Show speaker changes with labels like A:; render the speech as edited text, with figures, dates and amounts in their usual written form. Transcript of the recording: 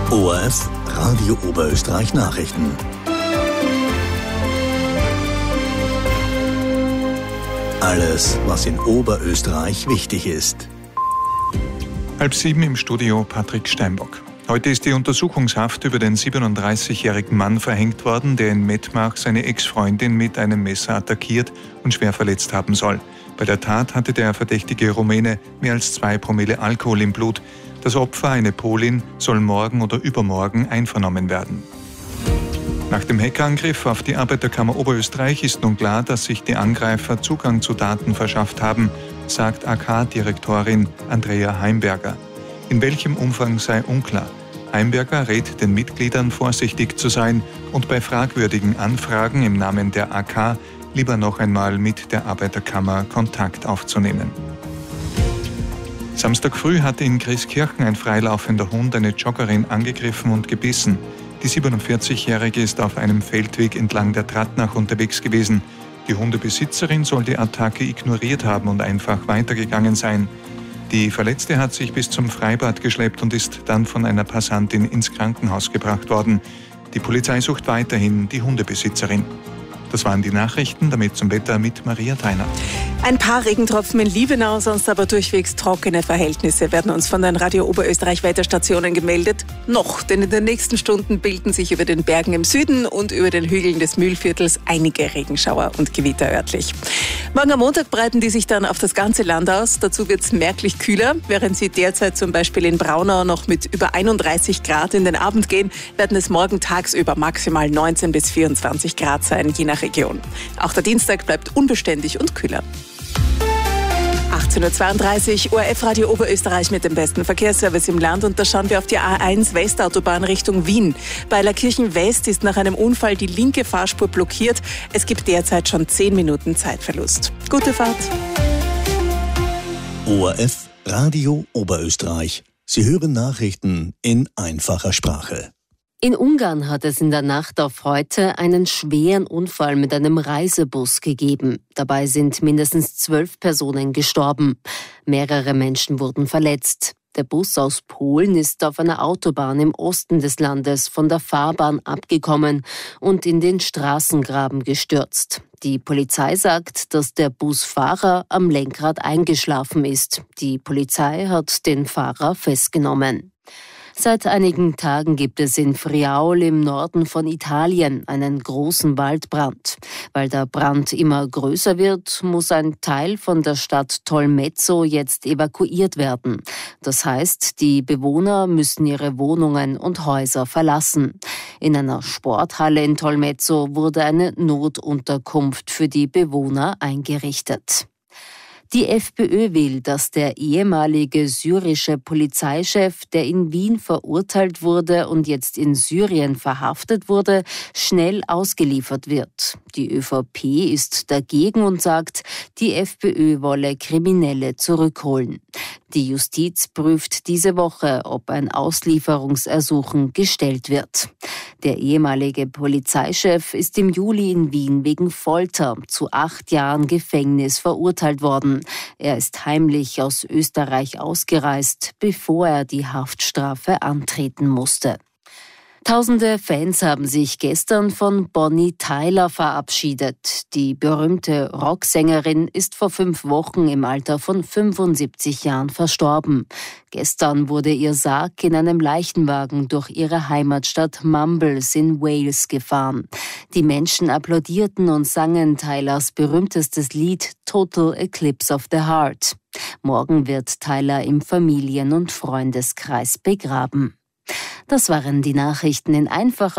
A: ORF Radio Oberösterreich Nachrichten. Alles, was in Oberösterreich wichtig ist.
B: 6:30 im Studio Patrick Steinbock. Heute ist die Untersuchungshaft über den 37-jährigen Mann verhängt worden, der in Mettmach seine Ex-Freundin mit einem Messer attackiert und schwer verletzt haben soll. Bei der Tat hatte der verdächtige Rumäne mehr als 2 Promille Alkohol im Blut. Das Opfer, eine Polin, soll morgen oder übermorgen einvernommen werden. Nach dem Hackerangriff auf die Arbeiterkammer Oberösterreich ist nun klar, dass sich die Angreifer Zugang zu Daten verschafft haben, sagt AK-Direktorin Andrea Heimberger. In welchem Umfang sei unklar. Heimberger rät den Mitgliedern, vorsichtig zu sein und bei fragwürdigen Anfragen im Namen der AK lieber noch einmal mit der Arbeiterkammer Kontakt aufzunehmen. Samstag früh hatte in Grieskirchen ein freilaufender Hund eine Joggerin angegriffen und gebissen. Die 47-Jährige ist auf einem Feldweg entlang der Trattnach unterwegs gewesen. Die Hundebesitzerin soll die Attacke ignoriert haben und einfach weitergegangen sein. Die Verletzte hat sich bis zum Freibad geschleppt und ist dann von einer Passantin ins Krankenhaus gebracht worden. Die Polizei sucht weiterhin die Hundebesitzerin. Das waren die Nachrichten, damit zum Wetter mit Maria Theiner.
C: Ein paar Regentropfen in Liebenau, sonst aber durchwegs trockene Verhältnisse werden uns von den Radio Oberösterreich Wetterstationen gemeldet. Noch, denn in den nächsten Stunden bilden sich über den Bergen im Süden und über den Hügeln des Mühlviertels einige Regenschauer und Gewitter örtlich. Morgen am Montag breiten die sich dann auf das ganze Land aus. Dazu wird es merklich kühler. Während sie derzeit zum Beispiel in Braunau noch mit über 31 Grad in den Abend gehen, werden es morgen tagsüber maximal 19 bis 24 Grad sein, je nach Region. Auch der Dienstag bleibt unbeständig und kühler. 18:32 Uhr, ORF Radio Oberösterreich mit dem besten Verkehrsservice im Land, und da schauen wir auf die A1 Westautobahn Richtung Wien. Bei Laakirchen West ist nach einem Unfall die linke Fahrspur blockiert. Es gibt derzeit schon 10 Minuten Zeitverlust. Gute Fahrt.
A: ORF Radio Oberösterreich. Sie hören Nachrichten in einfacher Sprache.
D: In Ungarn hat es in der Nacht auf heute einen schweren Unfall mit einem Reisebus gegeben. Dabei sind mindestens 12 Personen gestorben. Mehrere Menschen wurden verletzt. Der Bus aus Polen ist auf einer Autobahn im Osten des Landes von der Fahrbahn abgekommen und in den Straßengraben gestürzt. Die Polizei sagt, dass der Busfahrer am Lenkrad eingeschlafen ist. Die Polizei hat den Fahrer festgenommen. Seit einigen Tagen gibt es in Friaul im Norden von Italien einen großen Waldbrand. Weil der Brand immer größer wird, muss ein Teil von der Stadt Tolmezzo jetzt evakuiert werden. Das heißt, die Bewohner müssen ihre Wohnungen und Häuser verlassen. In einer Sporthalle in Tolmezzo wurde eine Notunterkunft für die Bewohner eingerichtet. Die FPÖ will, dass der ehemalige syrische Polizeichef, der in Wien verurteilt wurde und jetzt in Syrien verhaftet wurde, schnell ausgeliefert wird. Die ÖVP ist dagegen und sagt, die FPÖ wolle Kriminelle zurückholen. Die Justiz prüft diese Woche, ob ein Auslieferungsersuchen gestellt wird. Der ehemalige Polizeichef ist im Juli in Wien wegen Folter zu 8 Jahren Gefängnis verurteilt worden. Er ist heimlich aus Österreich ausgereist, bevor er die Haftstrafe antreten musste. Tausende Fans haben sich gestern von Bonnie Tyler verabschiedet. Die berühmte Rocksängerin ist vor 5 Wochen im Alter von 75 Jahren verstorben. Gestern wurde ihr Sarg in einem Leichenwagen durch ihre Heimatstadt Mumbles in Wales gefahren. Die Menschen applaudierten und sangen Tylers berühmtestes Lied Total Eclipse of the Heart. Morgen wird Tyler im Familien- und Freundeskreis begraben. Das waren die Nachrichten in einfacher